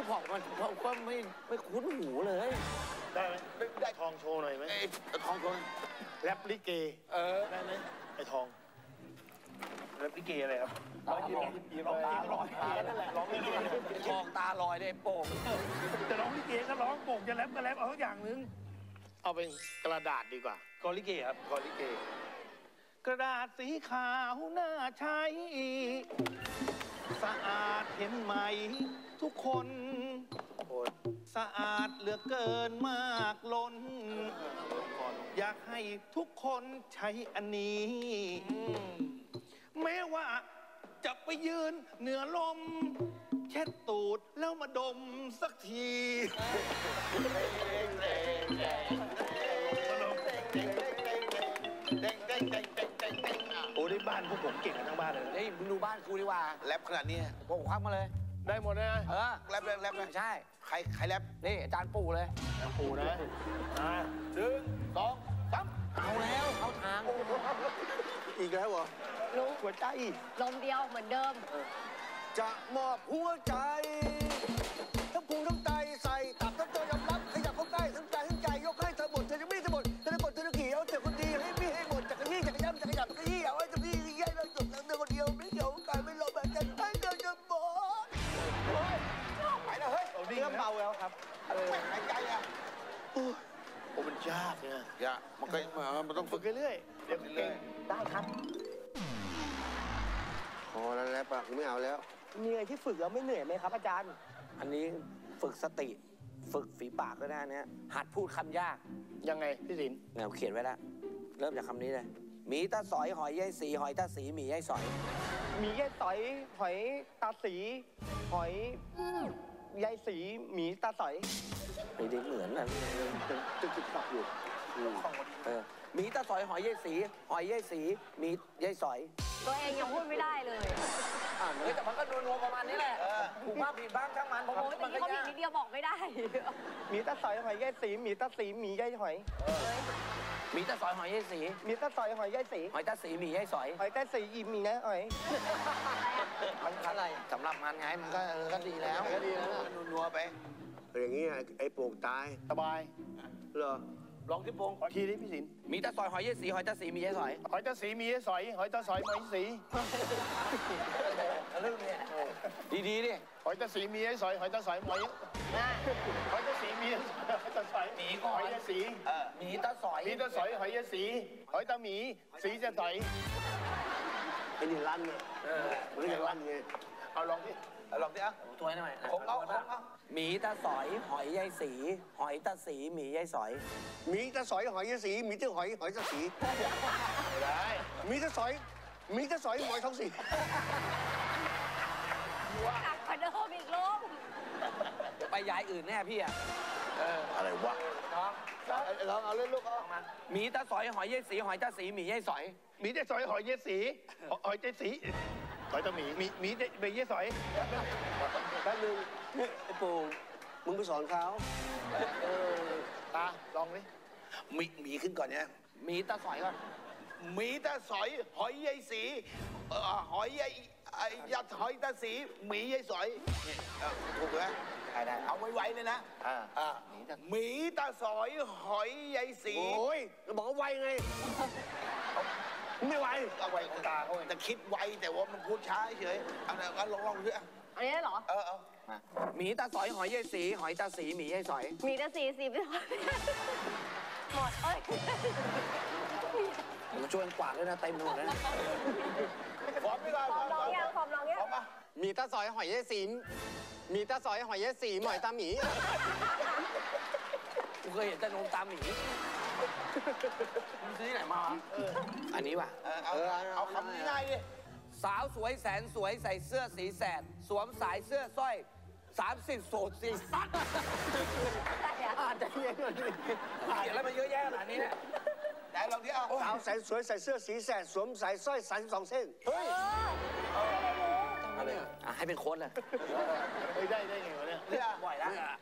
บอกมันก็ไม่คุ้นหูเลยได้ไหมได้ทองโชว์หน่อยไหมทองโชว์แรปลิเกได้ไหมไอ้ทองแรปลิเกอะไรครับร้องตาลอยนั่นแหละร้องลิเกทองตาลอยได้โป่งจะร้องลิเกก็ร้องโป่งจะแรปก็แรปเอาทุกอย่างนึงเอาเป็นกระดาษดีกว่ากอลิเกครับกอลิเกกระดาษสีขาวน่าใช้สะอาดเห็นไหมทุกคนสะอาดเหลือเกินมากล้นอยากให้ทุกคนใช้อันนี้แม้ว่าจะไปยืนเหนือลมเช็ดตูดแล้วมาดมสักทีโอ้ได้บ้านพวกผมเก่งกันทั้งบ้านเลยนี่มึงดูบ้านกูดีกว่าแรปขนาดนี้โป่งควักมาเลยได้หมดนะแรปใช่ใครแรปนี่อาจารย์ปู่เลยปู่นะ1 2 3 เอาแล้วเข้าทางอีกแล้วเหรอรู้หัวใจลมเดียวเหมือนเดิมจะมอบหัวใจทั้งพุงทั้งไตใส่ตับทั้งตัวยอมรับขยับเข้าใกล้ทั้งใจทั้งใจยกให้เธอหมดเธอจะไม่เธอหมดเธอจะกดเธอจะขี่เอาเธอคนดีให้ไม่ให้หมดจักรยี่จักรยำจักรยำจักรยี่เอาไว้จักรยี่แย่เราจบแล้วเธอคนเดียวไม่เกี่ยวกายไม่ลงแบบจะให้เธอจะหมดไปแล้วเฮ้ยเริ่มเบาแล้วครับไม่หายใจอ่ะโอ้มันยากเนี่ยยากมันต้องฝึกเรื่อยเดี๋ยวเก่งได้ครับพอแล้วแรปอะไม่เอาแล้วมีอะไรที่ฝึกแล้วไม่เหนื่อยไหมครับอาจารย์อันนี้ฝึกสติฝึกฝีปากก็ได้นะหัดพูดคำยากยังไงพี่สินเนี่ยเขียนไว้แล้วเริ่มจากคำนี้เลยหมีตาสอยหอยยายสีหอยตาสีหมียายสอยหมียายสอยหอยตาสีหอยยายสีหมีตาสอยไม่ได้เหมือนนะจะตักอยู่หมีตาสอยหอยยายสีหอยยายสีหมียายสอยตัวเองยังพูดไม่ได้เลยแต่มันก็นัวๆประมาณนี้แหละถูกบ้างผิดบ้างช่างมันโอ้ยแต่นี่เขาผิดนิดเดียวบอกไม่ได้หมีตาสอยหอยยายสีหมีตาสีหมียายหอยหมีตาสอยหอยยายสีหมีตาสอยหอยยายสีหอยตาสีหมียายสอยหอยตาสีอีหมีนะหอยมันอะไรสำหรับมันไงมันก็ดีแล้วนัวไปอย่างนี้ไอ้โป่งตายสบายเหรอลองที่โป่งทีนี้พี่สินมีตาสอยหอยยายสีหอยตาสีมียายสอยหอยตาสีมียายสอยหอยตาสอยมียายสีเรื่องนี้ดีดิหอยตาสีมียายสอยหอยตาสอยมีหอยตาสีมีหอยตาสอยหมีก่อนหอยยายสีหมีตาสอยมีตาสอยหอยยายสีหอยตาหมีสีจะสอยไอ้นี่ลั่นไงมันจะลั่นไงเอาลองดิตัวให้หน่อยหมีตาสอยหอยยายสีหอยตาสีหมียายสอยหมีตาสอยหอยยายสีหมีตาหอยตาสีไม่ได้หมีตาสอยหอยท้องสีหนักกว่าเดิมอีกลงไปย้ายอื่นแน่พี่อะอะไรวะน้องเอาเล่นลูกเอามาหมีตาสอยหอยยายสีหอยตาสีหมียายสอยหมีตาสอยหอยยายสีหอยตาสีหอยตาหมียายสอยแป๊บนึงไอ้ปู่มึงไปสอนเขาตาลองดิหมีขึ้นก่อนเนี่ยหมีตาสอยก่อนหมีตาสอยหอยยายสีหอยยายหอยตาสีหมียายสอยถูกไหมได้เอาไว้เลยนะหมีตาสอยหอยยายสีโอ้ยเราบอกว่าไวไงไม่ไวเอาไวของตาเขาแต่คิดไวแต่ว่ามันพูดช้าเฉยเอาลองดูอ่ะอันนี้เหรอหมีตาสอยหอยยายสีหอยตาสีหมียายสอยหมีตาสีไปหมดมาช่วยกวาดด้วยนะเต็มหมดเลยพร้อมไม่ได้พร้อมลองยังมีตาสอยหอยยายสีมีตาสอยหอยยายสีหมอยตาหมีกูเคยเห็นแต่นมตาหมีมึงซื้อที่ไหนมาอันนี้ว่ะเอาคำง่ายๆดิสาวสวยแสนสวยใส่เสื้อสีแสดสวมสายเสื้อสร้อย30 โสดสีสัตว์จะเย็นเลยเขียนแล้วมันเยอะแยะขนาดนี้เนี่ยไหนลองดิเอาสาวแสนสวยใส่เสื้อสีแสดสวมสายสร้อย32 เส้นเฮ้ยให้เป็นโค้ดเลยได้ไงวะเนี่ยบ่อยแล้ว